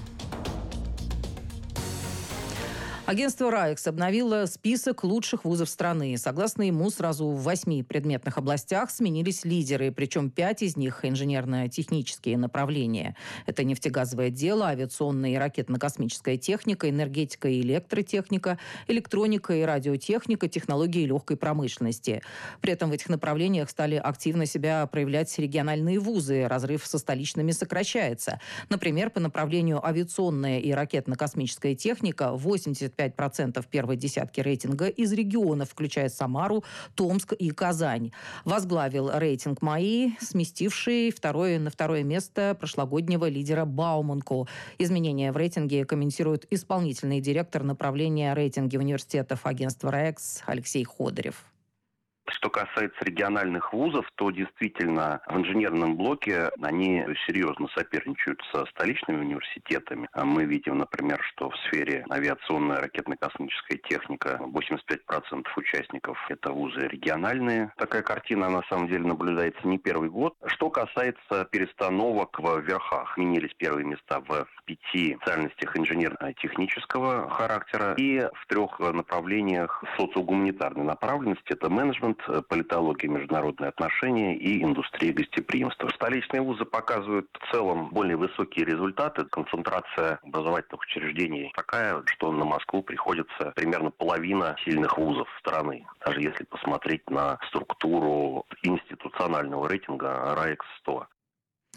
Агентство «РАЭКС» обновило список лучших вузов страны. Согласно ему, сразу в 8 предметных областях сменились лидеры, причем 5 из них – инженерно-технические направления. Это нефтегазовое дело, авиационная и ракетно-космическая техника, энергетика и электротехника, электроника и радиотехника, технологии легкой промышленности. При этом в этих направлениях стали активно себя проявлять региональные вузы. Разрыв со столичными сокращается. Например, по направлению авиационная и ракетно-космическая техника 85% первой десятки рейтинга из регионов, включая Самару, Томск и Казань. Возглавил рейтинг МАИ, сместивший на второе место прошлогоднего лидера Бауманку. Изменения в рейтинге комментирует исполнительный директор направления рейтинги университетов агентства «РАЭКС» Алексей Ходырев. Что касается региональных вузов, то действительно в инженерном блоке они серьезно соперничают со столичными университетами. Мы видим, например, что в сфере авиационная, ракетно-космическая техника 85% участников – это вузы региональные. Такая картина на самом деле наблюдается не первый год. Что касается перестановок в верхах, сменились первые места в 5 специальностях инженерно-технического характера и в 3 направлениях социогуманитарной направленности – это менеджмент, политология, международные отношения и индустрия гостеприимства. Столичные вузы показывают в целом более высокие результаты. Концентрация образовательных учреждений такая, что на Москву приходится примерно половина сильных вузов страны. Даже если посмотреть на структуру институционального рейтинга РАЭКС 100.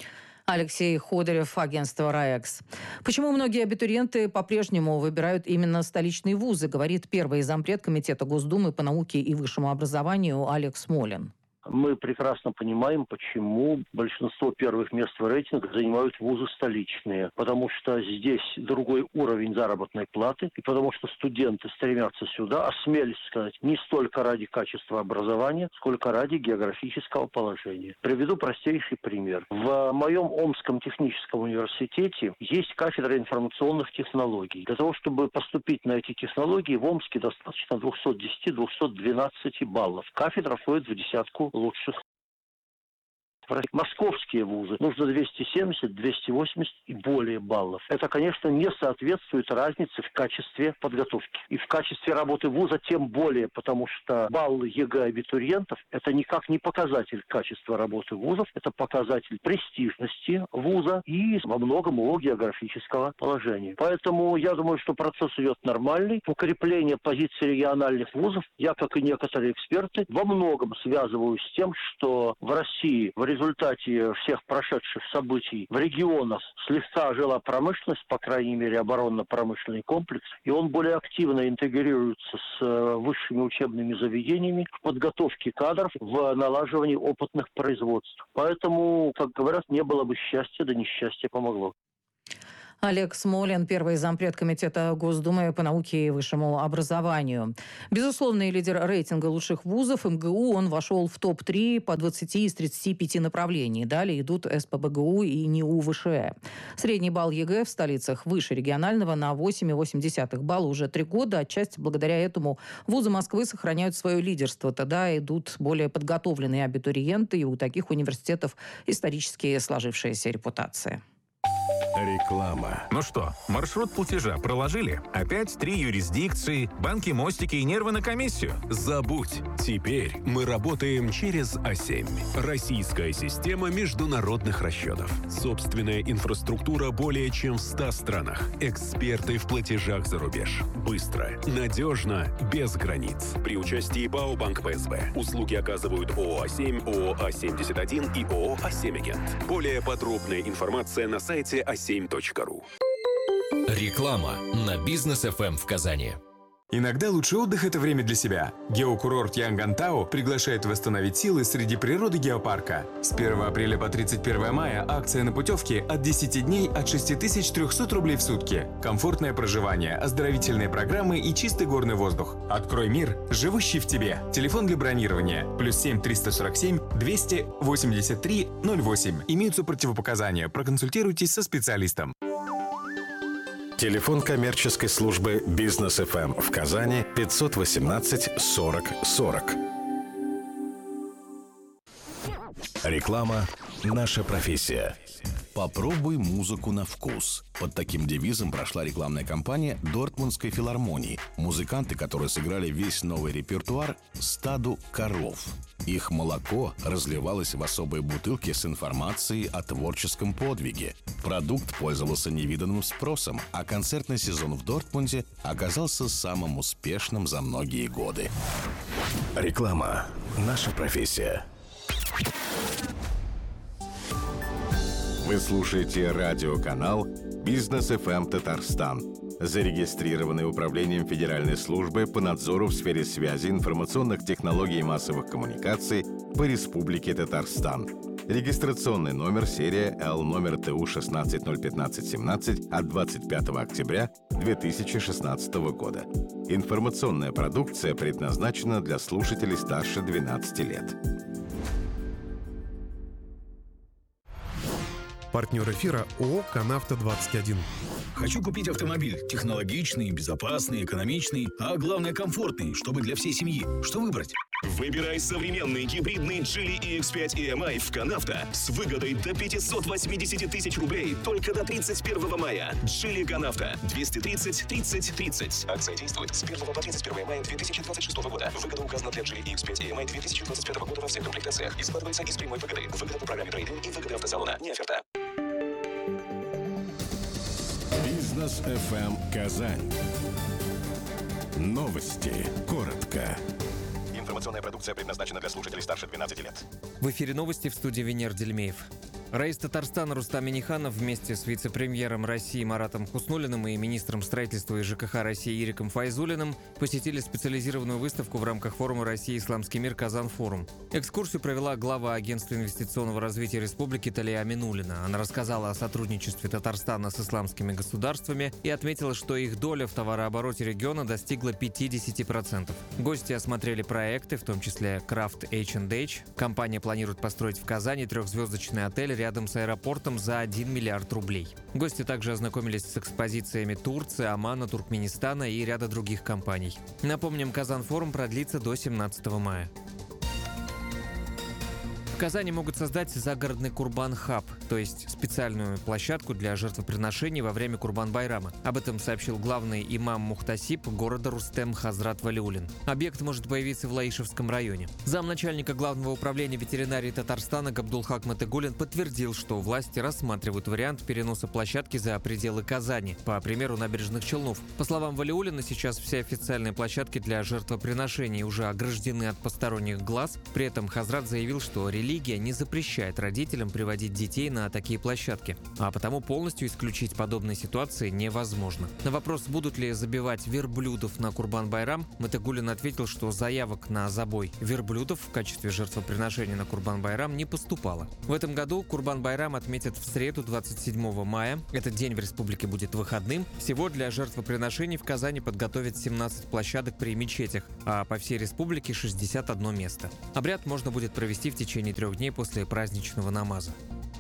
Алексей Ходорев, агентство «РАЭКС». Почему многие абитуриенты по-прежнему выбирают именно столичные вузы, говорит первый зампред Комитета Госдумы по науке и высшему образованию Олег Смолин. Мы прекрасно понимаем, почему большинство первых мест в рейтингах занимают вузы столичные. Потому что здесь другой уровень заработной платы, и потому что студенты стремятся сюда, осмелюсь сказать, не столько ради качества образования, сколько ради географического положения. Приведу простейший пример. В моем Омском техническом университете есть кафедра информационных технологий. Для того, чтобы поступить на эти технологии, в Омске достаточно 210-212 баллов. Кафедра входит в десятку лучших. Московские вузы нужно 270, 280 и более баллов. Это, конечно, не соответствует разнице в качестве подготовки. И в качестве работы вуза тем более, потому что баллы ЕГЭ абитуриентов – это никак не показатель качества работы вузов, это показатель престижности вуза и во многом его географического положения. Поэтому я думаю, что процесс идет нормальный. Укрепление позиций региональных вузов, я, как и некоторые эксперты, во многом связываю с тем, что в России в результате всех прошедших событий в регионах слегка ожила промышленность, по крайней мере оборонно-промышленный комплекс, и он более активно интегрируется с высшими учебными заведениями в подготовке кадров, в налаживании опытных производств. Поэтому, как говорят, не было бы счастья, да несчастье помогло. Олег Смолин, первый зампред Комитета Госдумы по науке и высшему образованию. Безусловный лидер рейтинга лучших вузов МГУ, он вошел в топ-3 по 20 из 35 направлений. Далее идут СПбГУ и НИУ ВШЭ. Средний балл ЕГЭ в столицах выше регионального на 8,8 балла уже 3 года. Отчасти благодаря этому вузы Москвы сохраняют свое лидерство. Тогда идут более подготовленные абитуриенты, и у таких университетов исторически сложившаяся репутация. Реклама. Ну что, маршрут платежа проложили? Опять 3 юрисдикции, банки, мостики и нервы на комиссию? Забудь. Теперь мы работаем через А7. Российская система международных расчетов. Собственная инфраструктура более чем в 100 странах. Эксперты в платежах за рубеж. Быстро, надежно, без границ. При участии БАО «Банк ПСБ». Услуги оказывают ООО «А7», ООО «А71» и ООО «А7Агент». Более подробная информация на сайте a7.ru. Реклама на Бизнес ФМ в Казани. Иногда лучший отдых – это время для себя. Геокурорт Янгантау приглашает восстановить силы среди природы геопарка. С 1 апреля по 31 мая акция на путевки от 10 дней от 6300 рублей в сутки. Комфортное проживание, оздоровительные программы и чистый горный воздух. Открой мир, живущий в тебе. Телефон для бронирования +7 347 283 08. Имеются противопоказания. Проконсультируйтесь со специалистом. Телефон коммерческой службы «Бизнес ФМ» в Казани 518 40 40. Реклама «Наша профессия». Попробуй музыку на вкус. Под таким девизом прошла рекламная кампания Дортмундской филармонии. Музыканты, которые сыграли весь новый репертуар «Стаду коров». Их молоко разливалось в особые бутылки с информацией о творческом подвиге. Продукт пользовался невиданным спросом, а концертный сезон в Дортмунде оказался самым успешным за многие годы. Реклама «Наша профессия». Вы слушаете радиоканал «Бизнес ФМ Татарстан», зарегистрированный Управлением Федеральной службы по надзору в сфере связи, информационных технологий и массовых коммуникаций по Республике Татарстан. Регистрационный номер серия Л номер ТУ 16011517 от 25 октября 2016 года. Информационная продукция предназначена для слушателей старше 12 лет. Партнер эфира ООО «Канавто-21». Хочу купить автомобиль. Технологичный, безопасный, экономичный, а главное комфортный, чтобы для всей семьи. Что выбрать? Выбирай современный гибридный Geely EX5 EMI в «Канавто» с выгодой до 580 тысяч рублей только до 31 мая. Geely «Канавто» 230 30 30. Акция действует с 1 по 31 мая 2026 года. Выгода указана для Geely EX5 EMI 2025 года во всех комплектациях и складывается из прямой выгоды. Выгода по программе трейдинг и выгоды автосалона. Не оферта. Бизнес ФМ Казань. Новости. Коротко. Информационная продукция предназначена для слушателей старше 12 лет. В эфире новости, в студии Венер Дельмеев. Раис Татарстана Рустам Минниханов вместе с вице-премьером России Маратом Хуснуллиным и министром строительства и ЖКХ России Ириком Файзуллиным посетили специализированную выставку в рамках форума «Россия. Исламский мир. Казан-форум». Экскурсию провела глава Агентства инвестиционного развития республики Талия Аминуллина. Она рассказала о сотрудничестве Татарстана с исламскими государствами и отметила, что их доля в товарообороте региона достигла 50%. Гости осмотрели проекты, в том числе Craft H&H. Компания планирует построить в Казани трехзвездочный отель рядом с аэропортом за 1 миллиард рублей. Гости также ознакомились с экспозициями Турции, Омана, Туркменистана и ряда других компаний. Напомним, Казан-форум продлится до 17 мая. В Казани могут создать загородный Курбан-хаб, то есть специальную площадку для жертвоприношений во время Курбан-байрама. Об этом сообщил главный имам Мухтасиб города Рустем Хазрат Валиуллин. Объект может появиться в Лаишевском районе. Замначальника Главного управления ветеринарии Татарстана Габдулхак Матыгуллин подтвердил, что власти рассматривают вариант переноса площадки за пределы Казани, по примеру набережных Челнов. По словам Валиуллина, сейчас все официальные площадки для жертвоприношений уже ограждены от посторонних глаз. При этом Хазрат заявил, что религия не запрещает родителям приводить детей на такие площадки, а потому полностью исключить подобные ситуации невозможно. На вопрос, будут ли забивать верблюдов на Курбан-байрам, Матыгуллин ответил, что заявок на забой верблюдов в качестве жертвоприношения на Курбан-байрам не поступало. В этом году Курбан-байрам отметят в среду, 27 мая. Этот день в республике будет выходным. Всего для жертвоприношений в Казани подготовят 17 площадок при мечетях, а по всей республике 61 место. Обряд можно будет провести в течение 3 дней после праздничного намаза.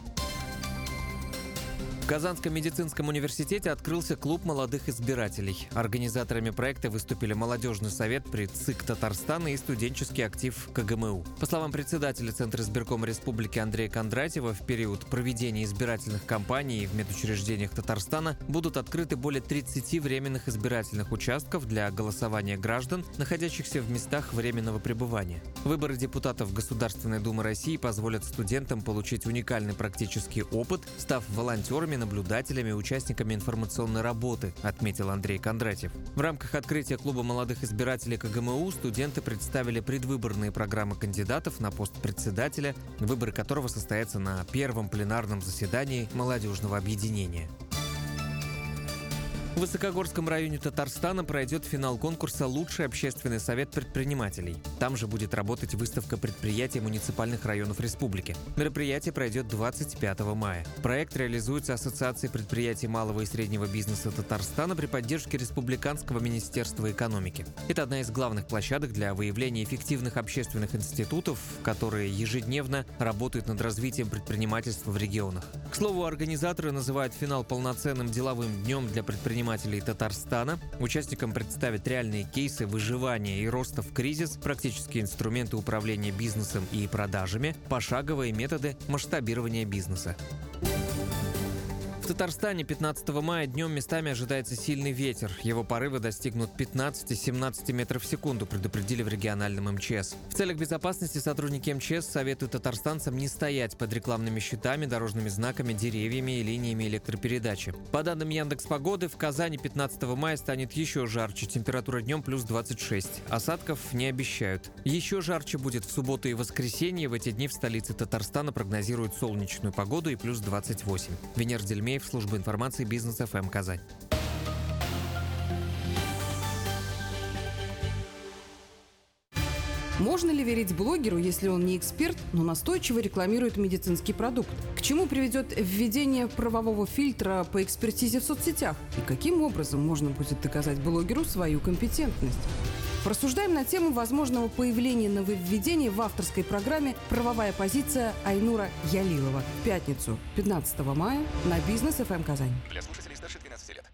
В Казанском медицинском университете открылся клуб молодых избирателей. Организаторами проекта выступили молодежный совет при ЦИК Татарстана и студенческий актив КГМУ. По словам председателя Центра избиркома республики Андрея Кондратьева, в период проведения избирательных кампаний в медучреждениях Татарстана будут открыты более 30 временных избирательных участков для голосования граждан, находящихся в местах временного пребывания. Выборы депутатов Государственной Думы России позволят студентам получить уникальный практический опыт, став волонтерами, наблюдателями, участниками информационной работы, отметил Андрей Кондратьев. В рамках открытия клуба молодых избирателей КГМУ студенты представили предвыборные программы кандидатов на пост председателя, выборы которого состоятся на первом пленарном заседании молодежного объединения. В Высокогорском районе Татарстана пройдет финал конкурса «Лучший общественный совет предпринимателей». Там же будет работать выставка предприятий муниципальных районов республики. Мероприятие пройдет 25 мая. Проект реализуется Ассоциацией предприятий малого и среднего бизнеса Татарстана при поддержке Республиканского министерства экономики. Это одна из главных площадок для выявления эффективных общественных институтов, которые ежедневно работают над развитием предпринимательства в регионах. К слову, организаторы называют финал полноценным деловым днем для предпринимателей Татарстана. Участникам представят реальные кейсы выживания и роста в кризис, практические инструменты управления бизнесом и продажами, пошаговые методы масштабирования бизнеса. В Татарстане 15 мая днем местами ожидается сильный ветер. Его порывы достигнут 15-17 метров в секунду, предупредили в региональном МЧС. В целях безопасности сотрудники МЧС советуют татарстанцам не стоять под рекламными щитами, дорожными знаками, деревьями и линиями электропередачи. По данным Яндекс.Погоды, в Казани 15 мая станет еще жарче. Температура днем плюс 26. Осадков не обещают. Еще жарче будет в субботу и воскресенье. В эти дни в столице Татарстана прогнозируют солнечную погоду и плюс 28. Венер Дельмеев, служба информации Бизнес ФМ Казань. Можно ли верить блогеру, если он не эксперт, но настойчиво рекламирует медицинский продукт? К чему приведет введение правового фильтра по экспертизе в соцсетях? И каким образом можно будет доказать блогеру свою компетентность? Порассуждаем на тему возможного появления нововведений в авторской программе «Правовая позиция» Айнура Ялилова. В пятницу, 15 мая, на Бизнес ФМ Казань. Для слушателей старше 12 лет.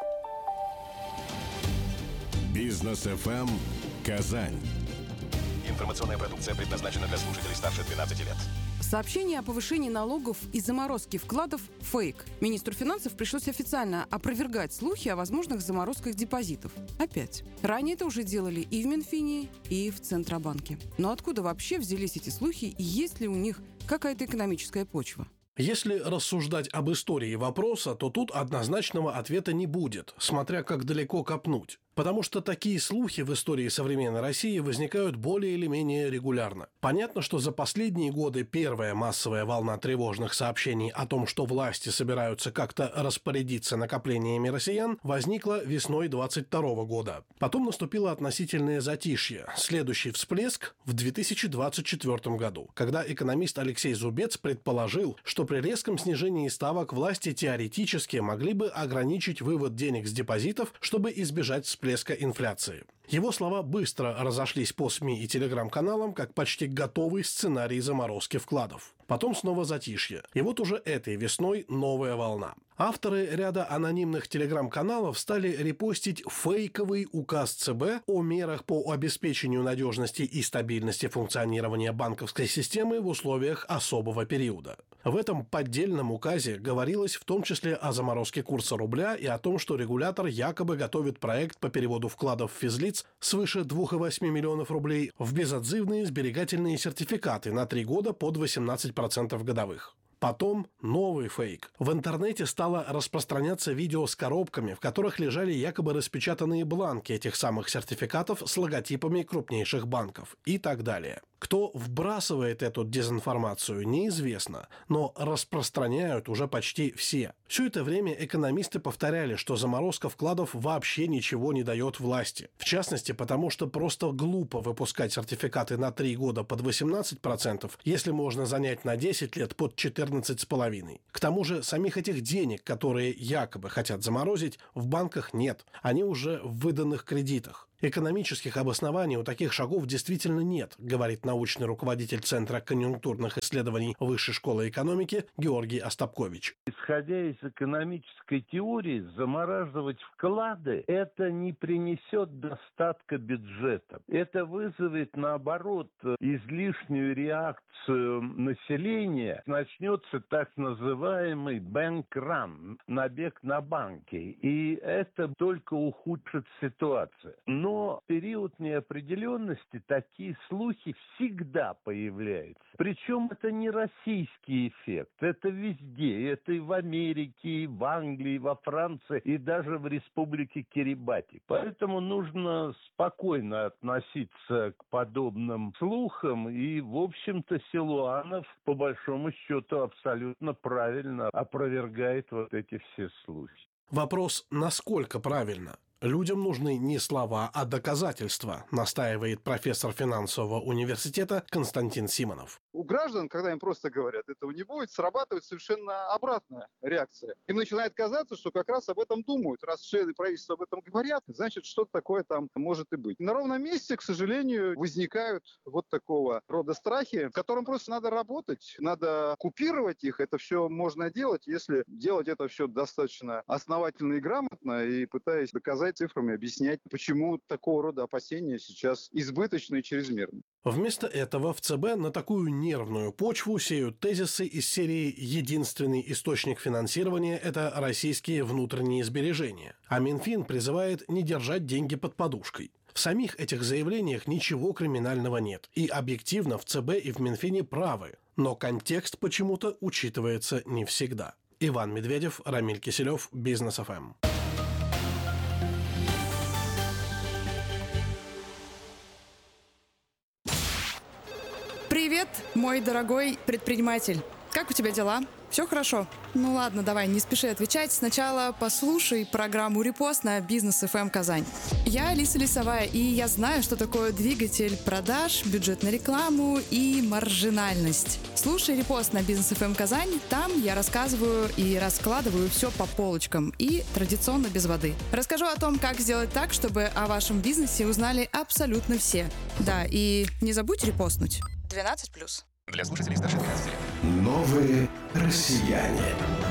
Бизнес ФМ Казань. Информационная продукция предназначена для слушателей старше 12 лет. Сообщение о повышении налогов и заморозке вкладов – фейк. Министру финансов пришлось официально опровергать слухи о возможных заморозках депозитов. Опять. Ранее это уже делали и в Минфине, и в Центробанке. Но откуда вообще взялись эти слухи и есть ли у них какая-то экономическая почва? Если рассуждать об истории вопроса, то тут однозначного ответа не будет, смотря как далеко копнуть. Потому что такие слухи в истории современной России возникают более или менее регулярно. Понятно, что за последние годы первая массовая волна тревожных сообщений о том, что власти собираются как-то распорядиться накоплениями россиян, возникла весной 2022 года. Потом наступило относительное затишье. Следующий всплеск в 2024 году, когда экономист Алексей Зубец предположил, что при резком снижении ставок власти теоретически могли бы ограничить вывод денег с депозитов, чтобы избежать всплеска инфляции. Его слова быстро разошлись по СМИ и телеграм-каналам как почти готовый сценарий заморозки вкладов. Потом снова затишье. И вот уже этой весной новая волна. Авторы ряда анонимных телеграм-каналов стали репостить фейковый указ ЦБ о мерах по обеспечению надежности и стабильности функционирования банковской системы в условиях особого периода. В этом поддельном указе говорилось в том числе о заморозке курса рубля и о том, что регулятор якобы готовит проект по переводу вкладов физлиц свыше 2,8 миллионов рублей в безотзывные сберегательные сертификаты на 3 года под 18% годовых. Потом новый фейк. В интернете стало распространяться видео с коробками, в которых лежали якобы распечатанные бланки этих самых сертификатов с логотипами крупнейших банков и так далее. Кто вбрасывает эту дезинформацию, неизвестно, но распространяют уже почти все. Все это время экономисты повторяли, что заморозка вкладов вообще ничего не дает власти. В частности, потому что просто глупо выпускать сертификаты на 3 года под 18%, если можно занять на 10 лет под 14,5%. К тому же самих этих денег, которые якобы хотят заморозить, в банках нет. Они уже в выданных кредитах. Экономических обоснований у таких шагов действительно нет, говорит научный руководитель Центра конъюнктурных исследований Высшей школы экономики Георгий Остапкович. Исходя из экономической теории, замораживать вклады – это не принесет достатка бюджета. Это вызовет, наоборот, излишнюю реакцию населения. Начнется так называемый bank-run, набег на банки. И это только ухудшит ситуацию. Но в период неопределенности такие слухи всегда появляются. Причем это не российский эффект. Это везде. Это и в Америке, и в Англии, и во Франции, и даже в республике Кирибати. Поэтому нужно спокойно относиться к подобным слухам. И, в общем-то, Силуанов, по большому счету, абсолютно правильно опровергает вот эти все слухи. Вопрос, насколько правильно? Людям нужны не слова, а доказательства, настаивает профессор финансового университета Константин Симонов. У граждан, когда им просто говорят, этого не будет, срабатывает совершенно обратная реакция. Им начинает казаться, что как раз об этом думают. Раз члены правительства об этом говорят, значит, что-то такое там может и быть. На ровном месте, к сожалению, возникают вот такого рода страхи, с которым просто надо работать, надо купировать их. Это все можно делать, если делать это все достаточно основательно и грамотно, и пытаясь доказать цифрами, объяснять, почему такого рода опасения сейчас избыточны и чрезмерны. Вместо этого в ЦБ на такую нервную почву сеют тезисы из серии «Единственный источник финансирования – это российские внутренние сбережения», а Минфин призывает не держать деньги под подушкой. В самих этих заявлениях ничего криминального нет, и объективно в ЦБ и в Минфине правы, но контекст почему-то учитывается не всегда. Иван Медведев, Рамиль Киселев, Бизнес ФМ. Привет, мой дорогой предприниматель. Как у тебя дела? Все хорошо? Ну ладно, давай, не спеши отвечать. Сначала послушай программу «Репост» на Бизнес ФМ Казань. Я Алиса Лисовая, и я знаю, что такое двигатель продаж, бюджет на рекламу и маржинальность. Слушай «Репост» на Бизнес ФМ Казань. Там я рассказываю и раскладываю все по полочкам. И традиционно без воды. Расскажу о том, как сделать так, чтобы о вашем бизнесе узнали абсолютно все. Да, и не забудь репостнуть. 12+. Для слушателей старше 12 лет. Новые россияне.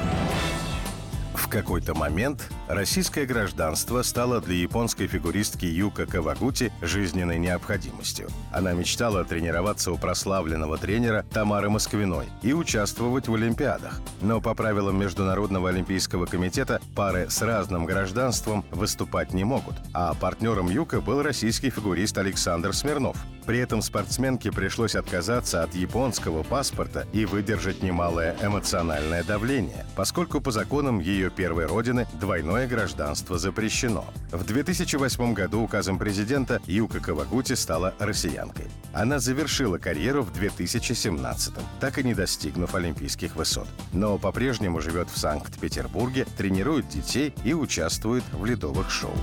В какой-то момент российское гражданство стало для японской фигуристки Юка Кавагути жизненной необходимостью. Она мечтала тренироваться у прославленного тренера Тамары Москвиной и участвовать в Олимпиадах. Но по правилам Международного олимпийского комитета пары с разным гражданством выступать не могут. А партнером Юка был российский фигурист Александр Смирнов. При этом спортсменке пришлось отказаться от японского паспорта и выдержать немалое эмоциональное давление, поскольку по законам ее первой родины двойное гражданство запрещено. В 2008 году указом президента Юка Кавагути стала россиянкой. Она завершила карьеру в 2017, так и не достигнув олимпийских высот. Но по-прежнему живет в Санкт-Петербурге, тренирует детей и участвует в ледовых шоу.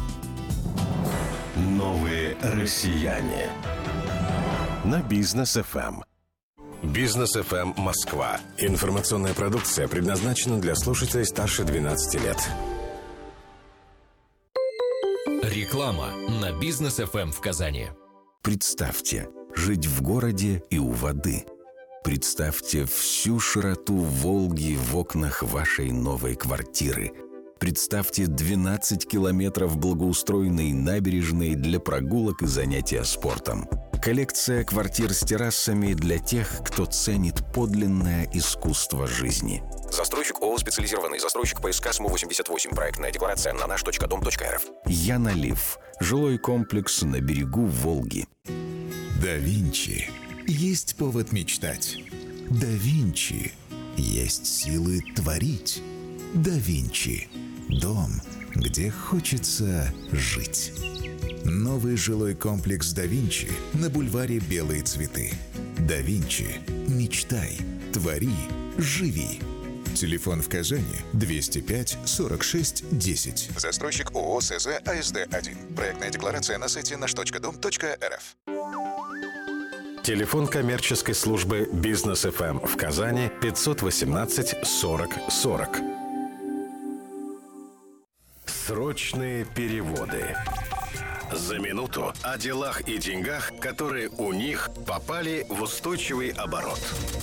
Новые россияне на Бизнес ФМ. Бизнес ФМ Москва. Информационная продукция предназначена для слушателей старше 12 лет. Реклама на Бизнес ФМ в Казани. Представьте, жить в городе и у воды. Представьте всю широту Волги в окнах вашей новой квартиры. Представьте 12 километров благоустроенной набережной для прогулок и занятия спортом. Коллекция квартир с террасами для тех, кто ценит подлинное искусство жизни. Застройщик ООО «Специализированный застройщик ПСК СМУ-88». Проектная декларация на наш.дом.рф. Янолив. Жилой комплекс на берегу Волги. Да Винчи. Есть повод мечтать. Да Винчи. Есть силы творить. Да Винчи. Дом, где хочется жить. Новый жилой комплекс «Да Винчи» на бульваре Белые цветы. «Да Винчи». Мечтай, твори, живи. Телефон в Казани 205 46 10. Застройщик ООО СЗ АСД-1. Проектная декларация на сайте наш.дом.рф. Телефон коммерческой службы Бизнес ФМ в Казани 518 40 40. Срочные переводы. За минуту о делах и деньгах, которые у них попали в устойчивый оборот.